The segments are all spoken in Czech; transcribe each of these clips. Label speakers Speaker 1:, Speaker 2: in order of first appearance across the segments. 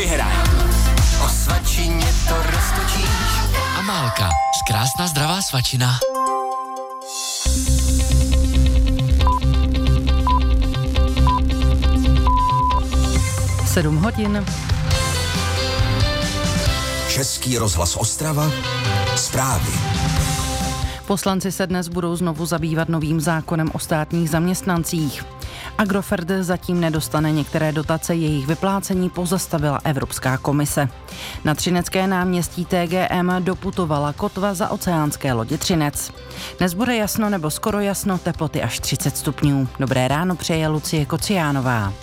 Speaker 1: vyhraj. O svačině to roztočíš.
Speaker 2: Amálka, krásná zdravá svačina.
Speaker 3: Sedm hodin.
Speaker 4: Český rozhlas Ostrava. Zprávy.
Speaker 3: Poslanci se dnes budou znovu zabývat novým zákonem o státních zaměstnancích. Agrofert zatím nedostane některé dotace, jejich vyplácení pozastavila Evropská komise. Na Třinecké náměstí TGM doputovala kotva za oceánské lodi Třinec. Dnes bude jasno nebo skoro jasno, teploty až 30 stupňů. Dobré ráno přeje Lucie Kociánová.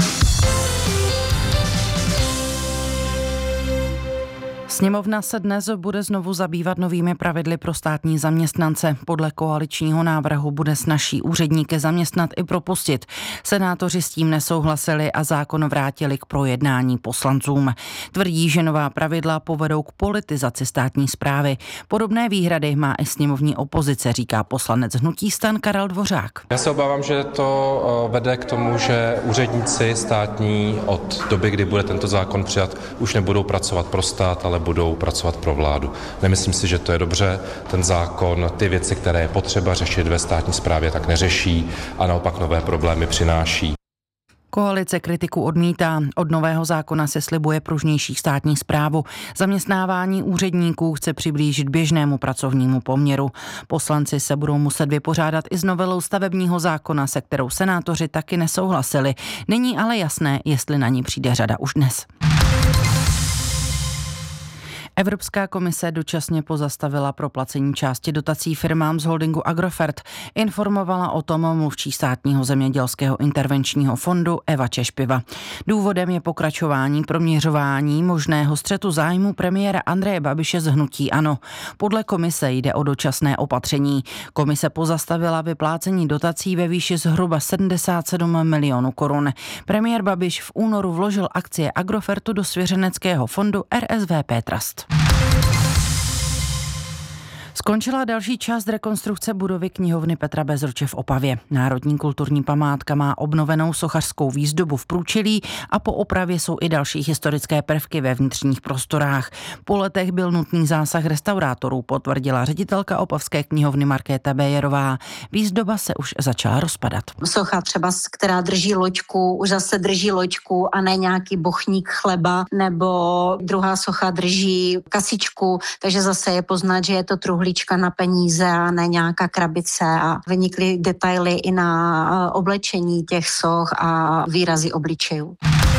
Speaker 3: Sněmovna se dnes bude znovu zabývat novými pravidly pro státní zaměstnance. Podle koaličního návrhu bude snazší úředníky zaměstnat i propustit. Senátoři s tím nesouhlasili a zákon vrátili k projednání poslancům. Tvrdí, že nová pravidla povedou k politizaci státní správy. Podobné výhrady má i sněmovní opozice, říká poslanec hnutí STAN Karel Dvořák.
Speaker 5: Já se obávám, že to vede k tomu, že úředníci státní od doby, kdy bude tento zákon přijat, už nebudou pracovat pro stát, ale budou pracovat pro vládu. Nemyslím si, že to je dobře. Ten zákon ty věci, které je potřeba řešit ve státní správě, tak neřeší a naopak nové problémy přináší.
Speaker 3: Koalice kritiku odmítá. Od nového zákona se slibuje pružnější státní správu. Zaměstnávání úředníků chce přiblížit běžnému pracovnímu poměru. Poslanci se budou muset vypořádat i s novelou stavebního zákona, se kterou senátoři taky nesouhlasili. Není ale jasné, jestli na ní přijde řada už dnes. Evropská komise dočasně pozastavila proplacení části dotací firmám z holdingu Agrofert. Informovala o tom mluvčí státního zemědělského intervenčního fondu Eva Češpiva. Důvodem je pokračování proměřování možného střetu zájmu premiéra Andreje Babiše z hnutí ANO. Podle komise jde o dočasné opatření. Komise pozastavila vyplácení dotací ve výši zhruba 77 milionů korun. Premiér Babiš v únoru vložil akcie Agrofertu do svěřeneckého fondu RSVP Trust. Skončila další část rekonstrukce budovy knihovny Petra Bezruče v Opavě. Národní kulturní památka má obnovenou sochařskou výzdobu v průčelí a po opravě jsou i další historické prvky ve vnitřních prostorách. Po letech byl nutný zásah restaurátorů, potvrdila ředitelka opavské knihovny Markéta Béjerová. Výzdoba se už začala rozpadat.
Speaker 6: Socha třeba, která drží loďku, už zase drží loďku a ne nějaký bochník chleba, nebo druhá socha drží kasičku, takže zase je poznat, že je to truhlíčka na peníze a ne nějaká krabice a vynikly detaily i na oblečení těch soch a výrazy obličejů.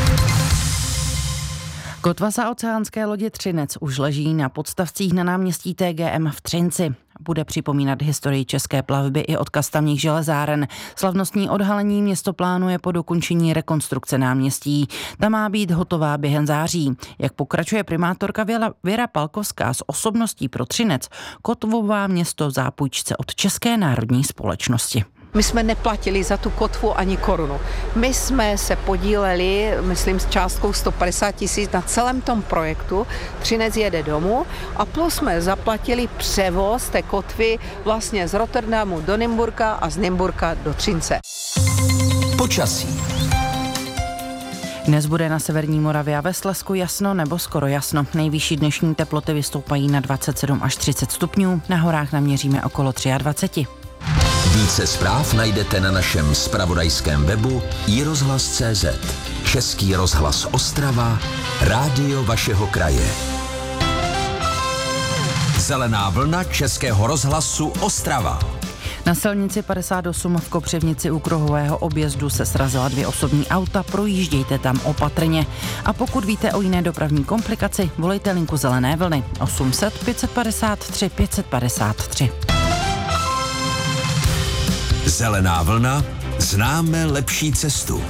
Speaker 3: Kotva za oceánské lodi Třinec už leží na podstavcích na náměstí TGM v Třinci. Bude připomínat historii české plavby i odkaz tamních železáren. Slavnostní odhalení město plánuje po dokončení rekonstrukce náměstí. Ta má být hotová během září. Jak pokračuje primátorka Věra Palkovská s osobností pro Třinec, kotvu má město v zápůjčce od České národní společnosti.
Speaker 7: My jsme neplatili za tu kotvu ani korunu. My jsme se podíleli, myslím, s částkou 150 000 na celém tom projektu. Třinec jede domů a plus jsme zaplatili převoz té kotvy vlastně z Rotterdamu do Nymburka a z Nymburka do Třince.
Speaker 4: Počasí.
Speaker 3: Dnes bude na severní Moravě a ve Slezsku jasno nebo skoro jasno. Nejvyšší dnešní teploty vystoupají na 27 až 30 stupňů, na horách naměříme okolo 23.
Speaker 4: Více zpráv najdete na našem zpravodajském webu iRozhlas.cz. Český rozhlas Ostrava, rádio vašeho kraje. Zelená vlna Českého rozhlasu Ostrava.
Speaker 3: Na silnici 58 v Kopřivnici u kruhového objezdu se srazila 2 osobní auta, projíždějte tam opatrně. A pokud víte o jiné dopravní komplikaci, volejte linku Zelené vlny 800 553 553.
Speaker 4: Zelená vlna, známe lepší cestu.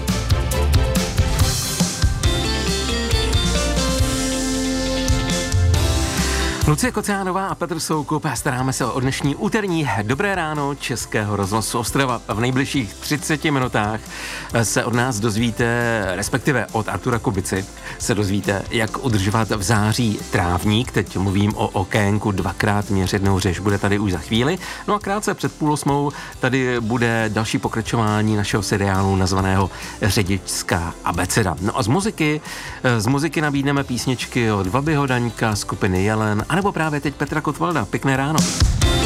Speaker 8: Lucie Kociánová a Petr Soukup, staráme se o dnešní úterní Dobré ráno Českého rozhlasu Ostrava. V nejbližších 30 minutách se od nás dozvíte, respektive od Artura Kubici, se dozvíte, jak udržovat v září trávník. Teď mluvím o okénku dvakrát měřenou řeš, bude tady už za chvíli. No a krátce před 7:30 tady bude další pokračování našeho seriálu nazvaného Řidičská abeceda. No a z muziky nabídneme písničky od Vabyho Daňka, skupiny Jelen, anebo právě teď Petra Kotvalda. Pěkné ráno.